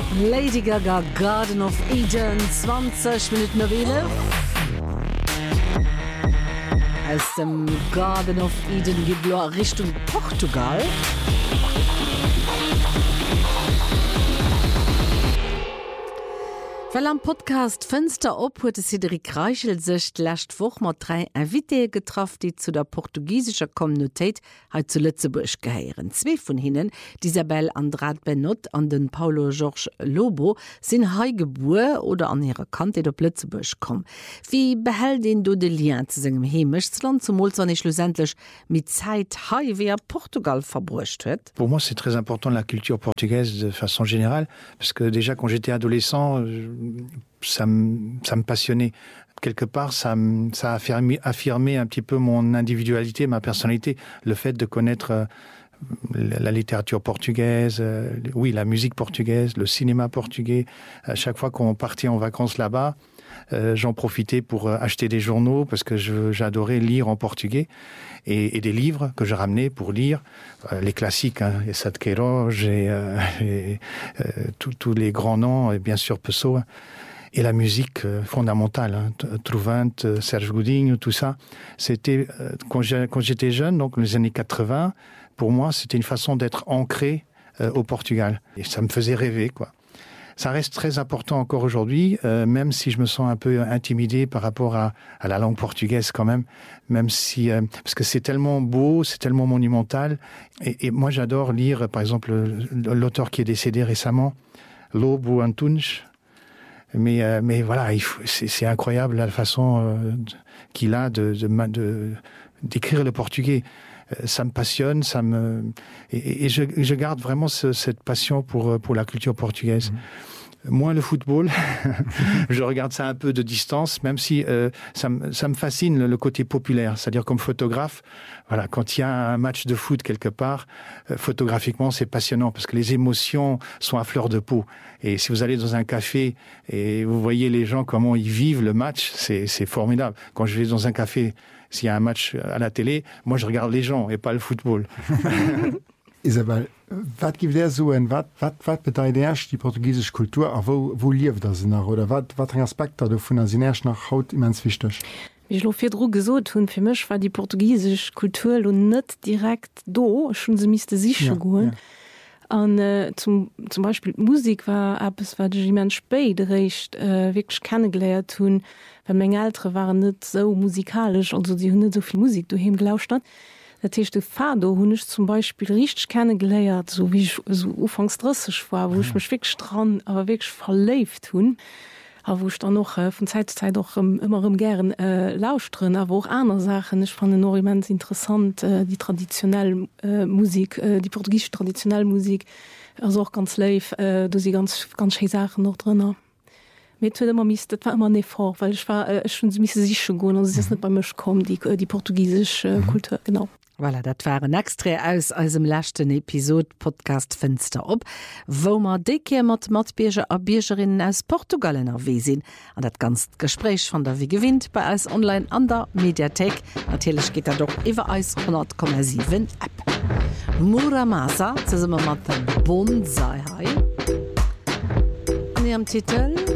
Lady Gaga, Garden of Eden, 20 Minuten Novelle. Aus dem Garden of Eden geht es Richtung Portugal. Weil am Podcast Fenster op huet Cedric Reichel sech lächt woch mat 3 Invité getroffen, die zu der portugiesischer Communityit zu Lützeburg geheieren. 2 von hinnen, Isabel Andrade Benot an den Paulo Jorge Lobo, sind heigeboren oder an ihrer Kante op Lützeburg kom. Wie behält den du de Lien zu segem Hemischtsland zum Mol nicht schlussendlich mit Zeit hei wie Portugal verbrucht huet? Pour moi, c'est très important la culture portugaise de façon générale, parce que déjà quand j'étais adolescent, ça me passionnait. Quelque part, ça a affirmé un petit peu mon individualité, ma personnalité, le fait de connaître la littérature portugaise, oui, la musique portugaise, le cinéma portugais. À chaque fois qu'on partait en vacances là-bas, j'en profitais pour acheter des journaux parce que j'adorais lire en portugais et des livres que je ramenais pour lire, les classiques, hein, Essa de Queiroz et tous les grands noms, et bien sûr Pessoa. Et la musique fondamentale, hein, Trouvant, Serge Godinho, tout ça. C'était, quand j'étais jeune, donc les années 80, pour moi, c'était une façon d'être ancré au Portugal. Et ça me faisait rêver, quoi. Ça reste très important encore aujourd'hui, même si je me sens un peu intimidé par rapport à la langue portugaise quand même si parce que c'est tellement beau, c'est tellement monumental. Et moi, j'adore lire, par exemple, l'auteur qui est décédé récemment, Lobo Antunes. Mais voilà, c'est incroyable la façon qu'il a d'écrire le portugais. Ça me passionne, et je garde vraiment cette passion pour la culture portugaise. Moins le football, je regarde ça un peu de distance, même si ça me fascine le côté populaire, c'est-à-dire comme photographe, voilà, quand il y a un match de foot quelque part, photographiquement c'est passionnant parce que les émotions sont à fleur de peau. Et si vous allez dans un café et vous voyez les gens comment ils vivent le match, c'est formidable. Quand je vais dans un café, s'il y a un match à la télé, moi je regarde les gens et pas le football. Isabel, was gibt es so und was bedeutet die portugiesische Kultur, wo lebt das nach, oder was Aspekte davon sind erst nach heute immens wichtig? Wie ich noch viel gesagt habe, für mich war die portugiesische Kultur nicht direkt da, schon sie müsste sicher gehen. Und zum Beispiel Musik war etwas, was ich immer später recht wirklich kennengelernt habe, weil meine Eltern waren nicht so musikalisch, also sie haben nicht so viel Musik daheim gelauscht. Das heißt, der Fado habe ich zum Beispiel richtig kennengelernt, so wie ich so anfangs 30 war, wo ich mich wirklich dran, aber wirklich verliebt habe. Aber wo ich dann noch von Zeit zu Zeit auch immer gern lauscht drin, aber auch andere Sachen. Ich fand es noch immens interessant, die traditionelle Musik, die portugiesische traditionelle Musik, also auch ganz live, da sind ganz schöne Sachen noch drin. Das war immer nicht vor, weil ich war schon ziemlich sicher geworden, also es ist nicht bei mir gekommen, die portugiesische Kultur, genau. Voilà, dat waren extra aus dem letzten Episode Podcast Fenster op, wo wir deke mat Bierger a Biergerinnen aus Portugal erwe sinn. An dat ganz Gespräch von der wie gewinnt bei uns online an der Mediathek. Natürlich geht er doch iwwer aus 100,7 App. Muramasa, ze simmer mat dem Bonsai. An ihrem Titel